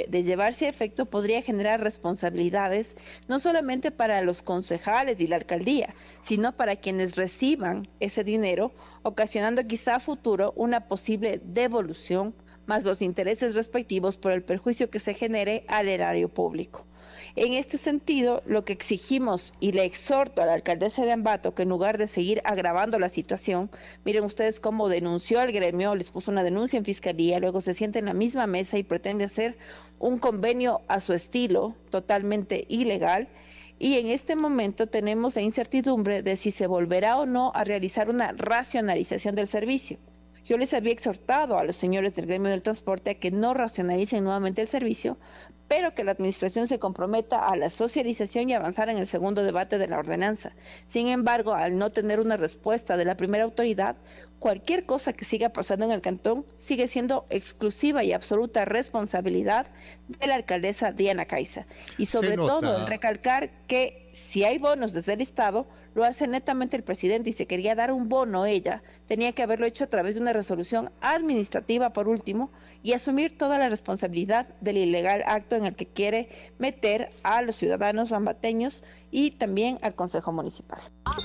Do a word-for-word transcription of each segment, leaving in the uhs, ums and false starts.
de llevarse a efecto podría generar responsabilidades no solamente para los concejales y la alcaldía, sino para quienes reciban ese dinero, ocasionando quizá a futuro una posible devolución, más los intereses respectivos por el perjuicio que se genere al erario público. En este sentido, lo que exigimos y le exhorto a la alcaldesa de Ambato que en lugar de seguir agravando la situación, miren ustedes cómo denunció al gremio, les puso una denuncia en fiscalía, luego se sienta en la misma mesa y pretende hacer un convenio a su estilo, totalmente ilegal, y en este momento tenemos la incertidumbre de si se volverá o no a realizar una racionalización del servicio. Yo les había exhortado a los señores del gremio del transporte a que no racionalicen nuevamente el servicio, pero que la administración se comprometa a la socialización y avanzar en el segundo debate de la ordenanza. Sin embargo, al no tener una respuesta de la primera autoridad, cualquier cosa que siga pasando en el cantón sigue siendo exclusiva y absoluta responsabilidad de la alcaldesa Diana Caiza. Y sobre todo, el recalcar que si hay bonos desde el Estado, lo hace netamente el presidente, y si quería dar un bono ella, tenía que haberlo hecho a través de una resolución administrativa por último, y asumir toda la responsabilidad del ilegal acto en el que quiere meter a los ciudadanos ambateños y también al Consejo Municipal.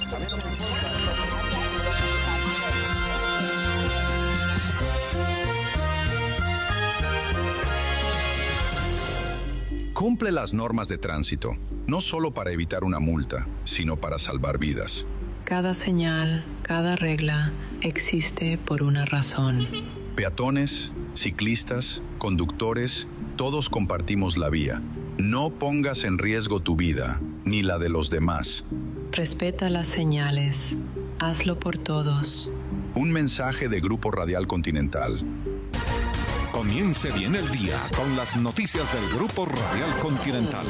Cumple las normas de tránsito, no solo para evitar una multa, sino para salvar vidas. Cada señal, cada regla existe por una razón. Peatones, ciclistas, conductores, todos compartimos la vía. No pongas en riesgo tu vida, ni la de los demás. Respeta las señales. Hazlo por todos. Un mensaje de Grupo Radial Continental. Comience bien el día con las noticias del Grupo Radial Continental.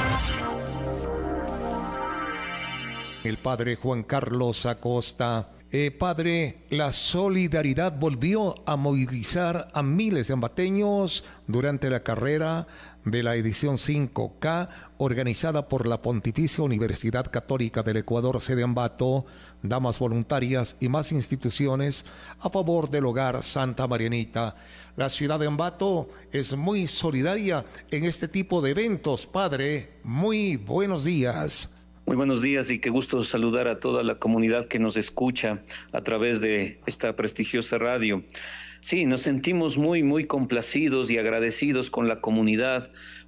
El padre Juan Carlos Acosta. Eh, padre, la solidaridad volvió a movilizar a miles de ambateños durante la carrera de la edición cinco K organizada por la Pontificia Universidad Católica del Ecuador, sede Ambato, damas voluntarias y más instituciones a favor del hogar Santa Marianita. La ciudad de Ambato es muy solidaria en este tipo de eventos. Padre, muy buenos días. Muy buenos días y qué gusto saludar a toda la comunidad que nos escucha a través de esta prestigiosa radio. Sí, nos sentimos muy, muy complacidos y agradecidos con la comunidad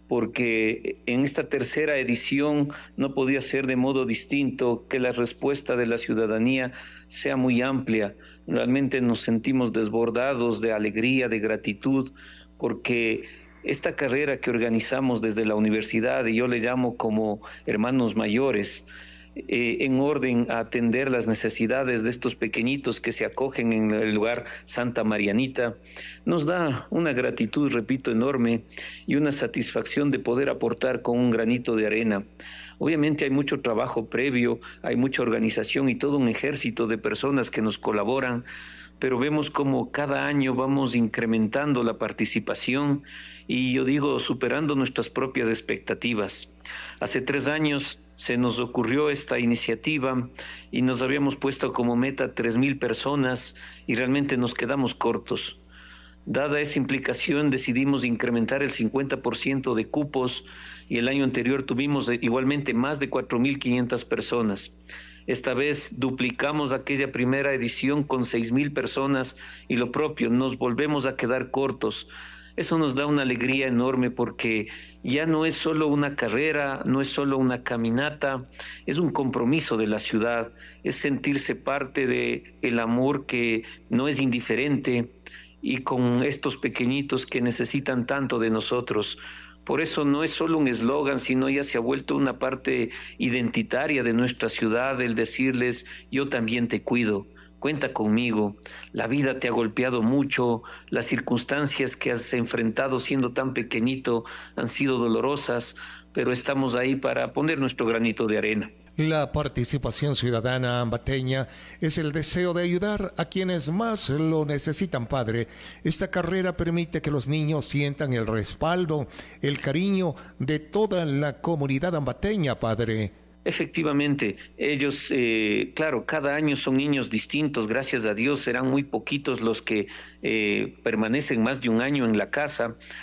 porque en esta tercera edición no podía ser de modo distinto que la respuesta de la ciudadanía sea muy amplia. Realmente nos sentimos desbordados de alegría, de gratitud, porque esta carrera que organizamos desde la universidad, y yo le llamo como hermanos mayores, eh, en orden a atender las necesidades de estos pequeñitos que se acogen en el lugar Santa Marianita, nos da una gratitud, repito, enorme y una satisfacción de poder aportar con un granito de arena. Obviamente hay mucho trabajo previo, hay mucha organización y todo un ejército de personas que nos colaboran, pero vemos como cada año vamos incrementando la participación y yo digo superando nuestras propias expectativas. Hace tres años se nos ocurrió esta iniciativa y nos habíamos puesto como meta tres mil personas y realmente nos quedamos cortos. Dada esa implicación decidimos incrementar el cincuenta por ciento de cupos y el año anterior tuvimos igualmente más de cuatro mil quinientas personas. Esta vez duplicamos aquella primera edición con seis mil personas y lo propio, nos volvemos a quedar cortos. Eso nos da una alegría enorme porque ya no es solo una carrera, no es solo una caminata, es un compromiso de la ciudad, es sentirse parte de el amor que no es indiferente y con estos pequeñitos que necesitan tanto de nosotros. Por eso no es solo un eslogan, sino ya se ha vuelto una parte identitaria de nuestra ciudad, el decirles, yo también te cuido, cuenta conmigo, la vida te ha golpeado mucho, las circunstancias que has enfrentado siendo tan pequeñito han sido dolorosas, pero estamos ahí para poner nuestro granito de arena. La participación ciudadana ambateña es el deseo de ayudar a quienes más lo necesitan, padre. Esta carrera permite que los niños sientan el respaldo, el cariño de toda la comunidad ambateña, padre. Efectivamente, ellos, eh, claro, cada año son niños distintos, gracias a Dios serán muy poquitos los que eh, permanecen más de un año en la casa,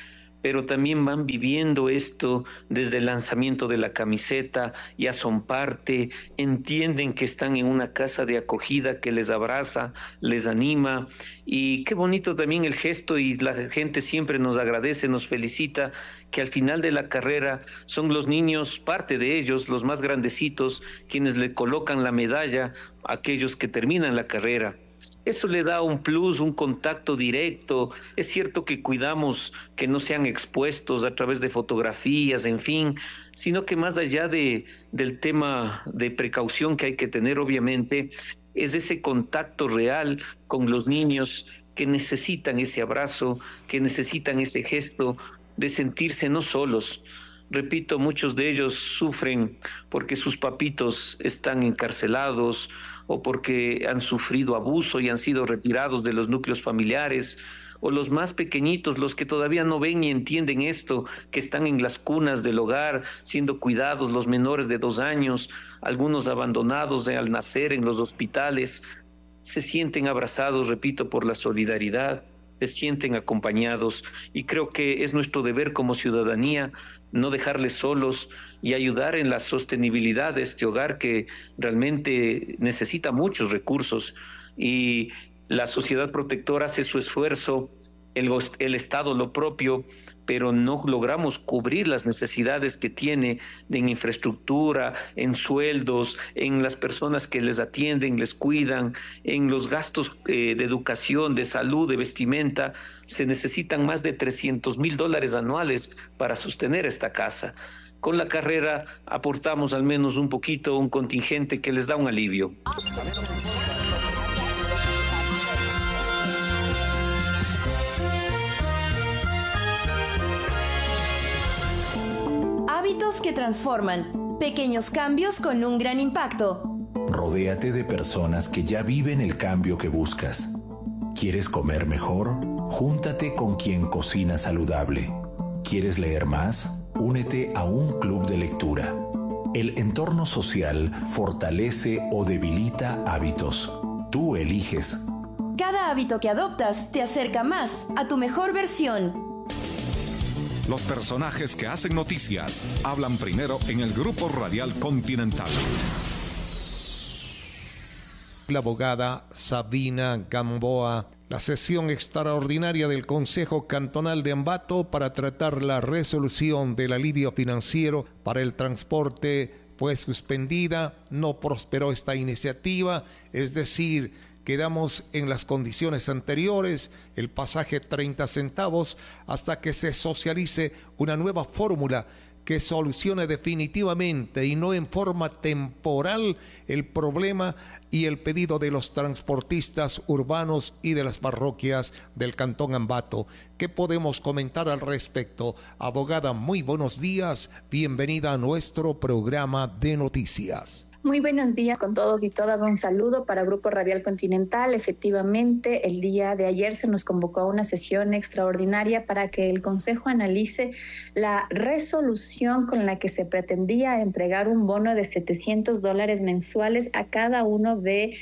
pero también van viviendo esto desde el lanzamiento de la camiseta, ya son parte, entienden que están en una casa de acogida que les abraza, les anima, y qué bonito también el gesto, y la gente siempre nos agradece, nos felicita, que al final de la carrera son los niños, parte de ellos, los más grandecitos, quienes le colocan la medalla a aquellos que terminan la carrera. Eso le da un plus, un contacto directo. Es cierto que cuidamos que no sean expuestos a través de fotografías, en fin, sino que más allá de, del tema de precaución que hay que tener, obviamente, es ese contacto real con los niños que necesitan ese abrazo, que necesitan ese gesto de sentirse no solos. Repito, muchos de ellos sufren porque sus papitos están encarcelados o porque han sufrido abuso y han sido retirados de los núcleos familiares, o los más pequeñitos, los que todavía no ven ni entienden esto, que están en las cunas del hogar siendo cuidados, los menores de dos años, algunos abandonados al nacer en los hospitales, se sienten abrazados, repito, por la solidaridad, se sienten acompañados, y creo que es nuestro deber como ciudadanía no dejarles solos y ayudar en la sostenibilidad de este hogar que realmente necesita muchos recursos, y la sociedad protectora hace su esfuerzo, el, el Estado lo propio, pero no logramos cubrir las necesidades que tiene en infraestructura, en sueldos, en las personas que les atienden, les cuidan, en los gastos eh, de educación, de salud, de vestimenta. Se necesitan más de trescientos mil dólares anuales para sostener esta casa. Con la carrera aportamos al menos un poquito, un contingente que les da un alivio. Hábitos que transforman. Pequeños cambios con un gran impacto. Rodéate de personas que ya viven el cambio que buscas. ¿Quieres comer mejor? Júntate con quien cocina saludable. ¿Quieres leer más? Únete a un club de lectura. El entorno social fortalece o debilita hábitos. Tú eliges. Cada hábito que adoptas te acerca más a tu mejor versión. Los personajes que hacen noticias hablan primero en el Grupo Radial Continental. La abogada Sabina Gamboa. La sesión extraordinaria del Consejo Cantonal de Ambato para tratar la resolución del alivio financiero para el transporte fue suspendida. No prosperó esta iniciativa, es decir, quedamos en las condiciones anteriores, el pasaje treinta centavos, hasta que se socialice una nueva fórmula que solucione definitivamente y no en forma temporal el problema y el pedido de los transportistas urbanos y de las parroquias del Cantón Ambato. ¿Qué podemos comentar al respecto? Abogada, muy buenos días, bienvenida a nuestro programa de noticias. Muy buenos días con todos y todas. Un saludo para Grupo Radial Continental. Efectivamente, el día de ayer se nos convocó a una sesión extraordinaria para que el Consejo analice la resolución con la que se pretendía entregar un bono de setecientos dólares mensuales a cada uno de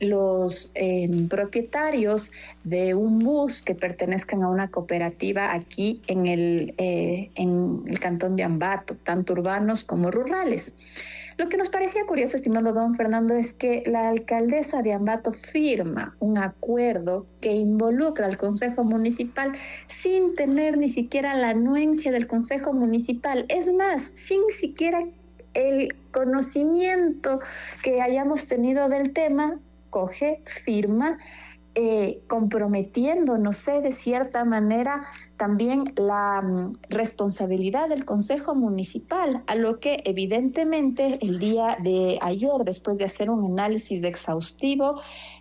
los eh, propietarios de un bus que pertenezcan a una cooperativa aquí en el, eh, en el Cantón de Ambato, tanto urbanos como rurales. Lo que nos parecía curioso, estimado don Fernando, es que la alcaldesa de Ambato firma un acuerdo que involucra al Consejo Municipal sin tener ni siquiera la anuencia del Consejo Municipal. Es más, sin siquiera el conocimiento que hayamos tenido del tema, coge, firma, eh, comprometiendo, no sé, de cierta manera, también la um, responsabilidad del Consejo Municipal, a lo que evidentemente el día de ayer, después de hacer un análisis exhaustivo,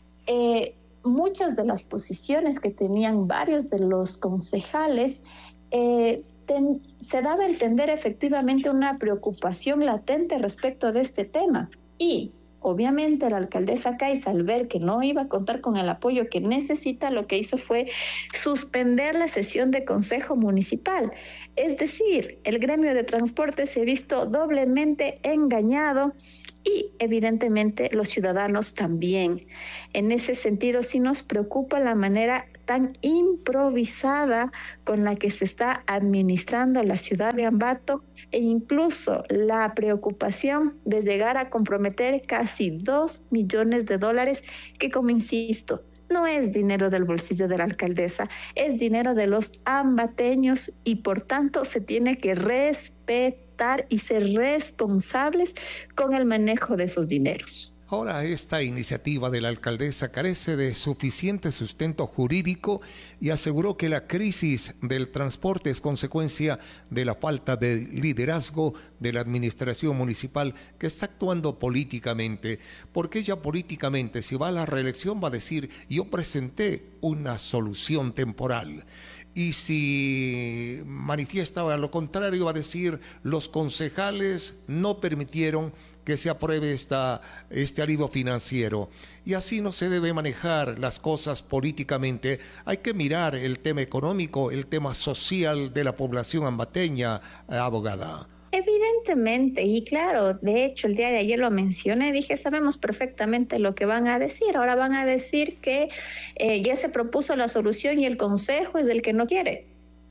eh, muchas de las posiciones que tenían varios de los concejales, eh, ten, se daba a entender efectivamente una preocupación latente respecto de este tema. Y obviamente la alcaldesa Caiza, al ver que no iba a contar con el apoyo que necesita, lo que hizo fue suspender la sesión de Consejo Municipal. Es decir, el gremio de transporte se ha visto doblemente engañado y evidentemente los ciudadanos también. En ese sentido, sí nos preocupa la manera tan improvisada con la que se está administrando la ciudad de Ambato, e incluso la preocupación de llegar a comprometer casi dos millones de dólares que, como insisto, no es dinero del bolsillo de la alcaldesa, es dinero de los ambateños y por tanto se tiene que respetar y ser responsables con el manejo de esos dineros. Ahora, esta iniciativa de la alcaldesa carece de suficiente sustento jurídico y aseguró que la crisis del transporte es consecuencia de la falta de liderazgo de la administración municipal que está actuando políticamente. Porque ella políticamente, si va a la reelección, va a decir: yo presenté una solución temporal. Y si manifiesta lo contrario, va a decir: los concejales no permitieron que se apruebe esta, este alivio financiero. Y así no se debe manejar las cosas políticamente. Hay que mirar el tema económico, el tema social de la población ambateña, eh, abogada. Evidentemente, y claro, de hecho el día de ayer lo mencioné, dije, sabemos perfectamente lo que van a decir. Ahora van a decir que eh, ya se propuso la solución y el consejo es el que no quiere.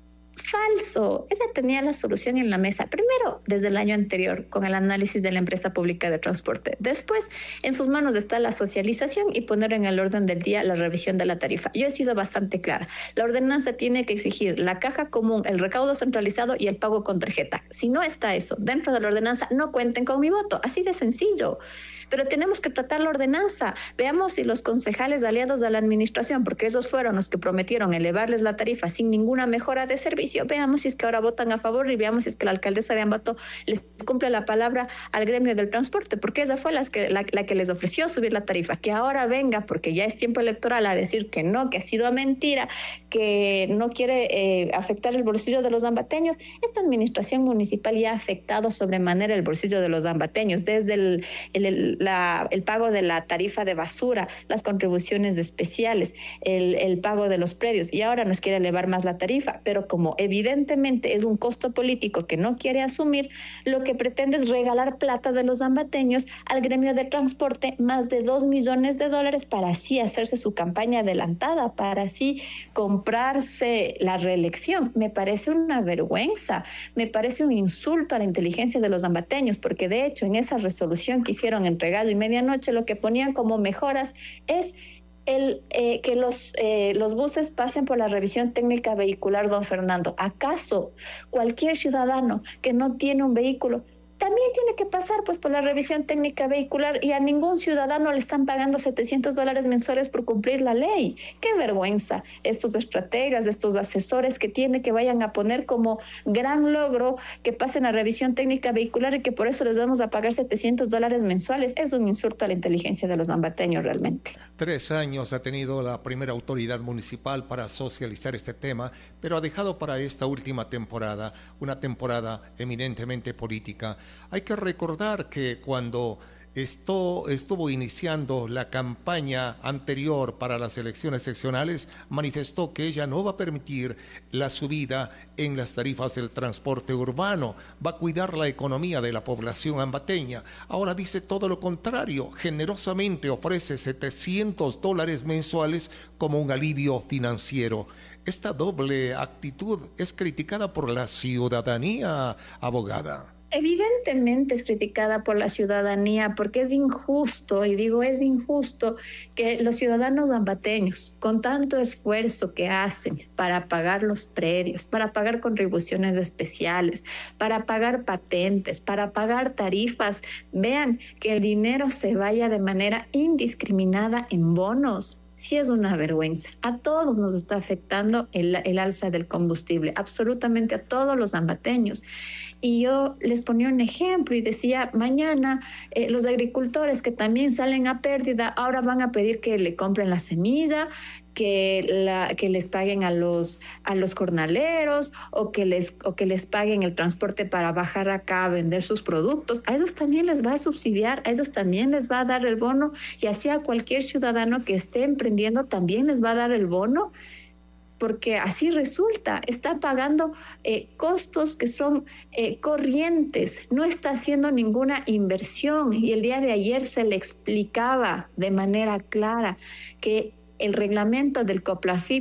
Falso, ella tenía la solución en la mesa, primero desde el año anterior con el análisis de la empresa pública de transporte, después en sus manos está la socialización y poner en el orden del día la revisión de la tarifa. Yo he sido bastante clara, la ordenanza tiene que exigir la caja común, el recaudo centralizado y el pago con tarjeta. Si no está eso dentro de la ordenanza, no cuenten con mi voto, así de sencillo. Pero tenemos que tratar la ordenanza. Veamos si los concejales aliados de la administración, porque ellos fueron los que prometieron elevarles la tarifa sin ninguna mejora de servicio, veamos si es que ahora votan a favor y veamos si es que la alcaldesa de Ambato les cumple la palabra al gremio del transporte, porque ella fue las que, la, la que les ofreció subir la tarifa. Que ahora venga, porque ya es tiempo electoral, a decir que no, que ha sido mentira, que no quiere eh, afectar el bolsillo de los ambateños. Esta administración municipal ya ha afectado sobremanera el bolsillo de los ambateños, desde el, el, el La, el pago de la tarifa de basura, las contribuciones especiales, el, el pago de los predios, y ahora nos quiere elevar más la tarifa, pero como evidentemente es un costo político que no quiere asumir, lo que pretende es regalar plata de los ambateños al gremio de transporte, más de dos millones de dólares, para así hacerse su campaña adelantada, para así comprarse la reelección. Me parece una vergüenza, me parece un insulto a la inteligencia de los ambateños, porque de hecho en esa resolución que hicieron entre y medianoche lo que ponían como mejoras es el eh, que los, eh, los buses pasen por la revisión técnica vehicular, don Fernando. ¿Acaso cualquier ciudadano que no tiene un vehículo también tiene que pasar pues por la revisión técnica vehicular, y a ningún ciudadano le están pagando setecientos dólares mensuales por cumplir la ley? ¡Qué vergüenza! Estos estrategas, estos asesores que tiene que vayan a poner como gran logro que pasen a revisión técnica vehicular y que por eso les vamos a pagar setecientos dólares mensuales. Es un insulto a la inteligencia de los ambateños realmente. Tres años ha tenido la primera autoridad municipal para socializar este tema, pero ha dejado para esta última temporada, una temporada eminentemente política. Hay que recordar que cuando esto, estuvo iniciando la campaña anterior para las elecciones seccionales, manifestó que ella no va a permitir la subida en las tarifas del transporte urbano, va a cuidar la economía de la población ambateña. Ahora dice todo lo contrario, generosamente ofrece setecientos dólares mensuales como un alivio financiero. Esta doble actitud es criticada por la ciudadanía, abogada. Evidentemente es criticada por la ciudadanía porque es injusto, y digo es injusto, que los ciudadanos ambateños, con tanto esfuerzo que hacen para pagar los predios, para pagar contribuciones especiales, para pagar patentes, para pagar tarifas, vean que el dinero se vaya de manera indiscriminada en bonos. Sí, es una vergüenza. A todos nos está afectando el, el alza del combustible, absolutamente a todos los ambateños. Y yo les ponía un ejemplo y decía, mañana eh, los agricultores que también salen a pérdida, ahora van a pedir que le compren la semilla, que la que les paguen a los a los jornaleros, o que les o que les paguen el transporte para bajar acá a vender sus productos. A ellos también les va a subsidiar, a ellos también les va a dar el bono, y así a cualquier ciudadano que esté emprendiendo también les va a dar el bono, porque así resulta, está pagando eh, costos que son eh, corrientes, no está haciendo ninguna inversión. Y el día de ayer se le explicaba de manera clara que el reglamento del COPLAFIP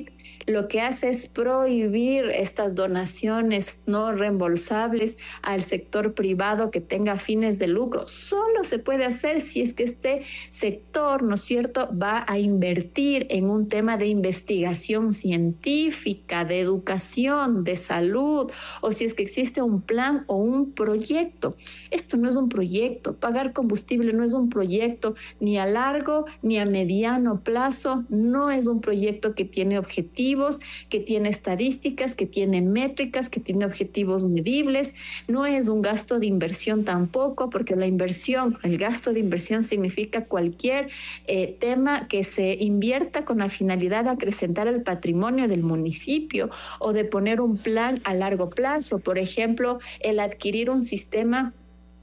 lo que hace es prohibir estas donaciones no reembolsables al sector privado que tenga fines de lucro. Solo se puede hacer si es que este sector, ¿no es cierto?, va a invertir en un tema de investigación científica, de educación, de salud, o si es que existe un plan o un proyecto. Esto no es un proyecto. Pagar combustible no es un proyecto ni a largo ni a mediano plazo. No es un proyecto que tiene objetivos, que tiene estadísticas, que tiene métricas, que tiene objetivos medibles. No es un gasto de inversión tampoco, porque la inversión, el gasto de inversión significa cualquier eh, tema que se invierta con la finalidad de acrecentar el patrimonio del municipio o de poner un plan a largo plazo. Por ejemplo, el adquirir un sistema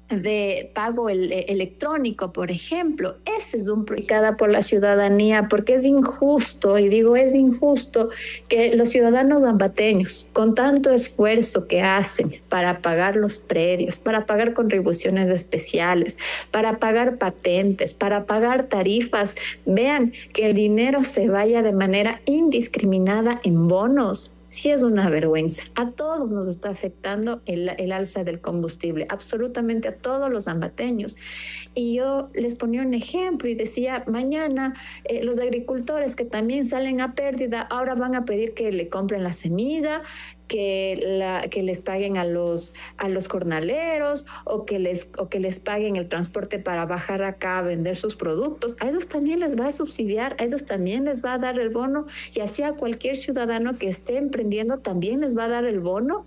de pago el, electrónico, por ejemplo. Ese es un proyecto por la ciudadanía, porque es injusto, y digo es injusto, que los ciudadanos ambateños, con tanto esfuerzo que hacen para pagar los predios, para pagar contribuciones especiales, para pagar patentes, para pagar tarifas, vean que el dinero se vaya de manera indiscriminada en bonos. Sí, es una vergüenza. A todos nos está afectando el, el alza del combustible, absolutamente a todos los ambateños. Y yo les ponía un ejemplo y decía, mañana eh, los agricultores que también salen a pérdida, ahora van a pedir que le compren la semilla, que la que les paguen a los a los jornaleros o que les o que les paguen el transporte para bajar acá a vender sus productos. A ellos también les va a subsidiar, a ellos también les va a dar el bono, y así a cualquier ciudadano que esté emprendiendo también les va a dar el bono,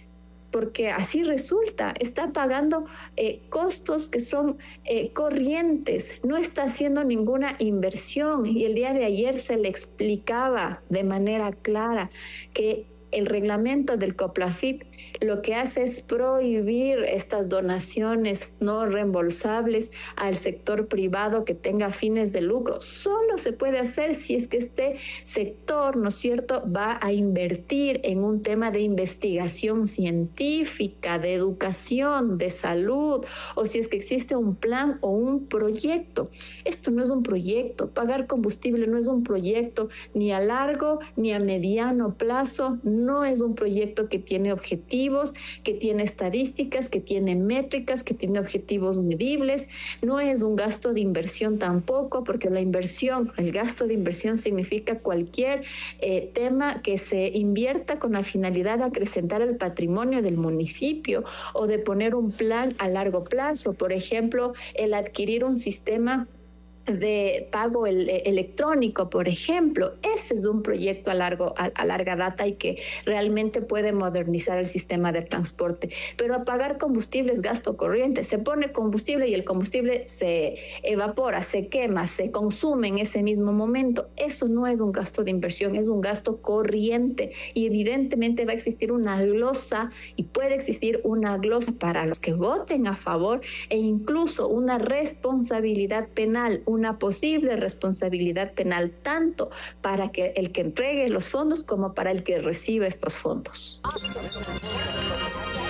porque así resulta, está pagando eh, costos que son eh, corrientes, no está haciendo ninguna inversión. Y el día de ayer se le explicaba de manera clara que el reglamento del COPLAFIP lo que hace es prohibir estas donaciones no reembolsables al sector privado que tenga fines de lucro. Solo se puede hacer si es que este sector, ¿no es cierto?, va a invertir en un tema de investigación científica, de educación, de salud, o si es que existe un plan o un proyecto. Esto no es un proyecto. Pagar combustible no es un proyecto ni a largo ni a mediano plazo. No es un proyecto que tiene objetivos, que tiene estadísticas, que tiene métricas, que tiene objetivos medibles. No es un gasto de inversión tampoco, porque la inversión, el gasto de inversión significa cualquier eh, tema que se invierta con la finalidad de acrecentar el patrimonio del municipio o de poner un plan a largo plazo. Por ejemplo, el adquirir un sistema de pago el, electrónico, por ejemplo. Ese es un proyecto a largo a, a larga data y que realmente puede modernizar el sistema de transporte. Pero a pagar combustible es gasto corriente. Se pone combustible y el combustible se evapora, se quema, se consume en ese mismo momento. Eso no es un gasto de inversión, es un gasto corriente, y evidentemente va a existir una glosa, y puede existir una glosa para los que voten a favor, e incluso una responsabilidad penal, una posible responsabilidad penal, tanto para que el que entregue los fondos como para el que recibe estos fondos.